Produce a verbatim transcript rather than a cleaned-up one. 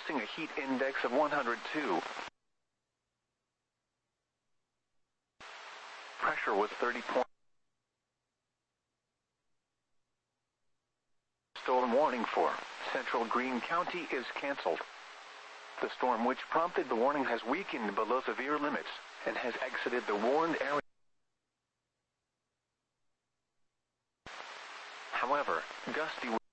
posting a heat index of one hundred two. Pressure was thirty point. Storm warning for Central Greene County is canceled. The storm which prompted the warning has weakened below severe limits and has exited the warned area. However, gusty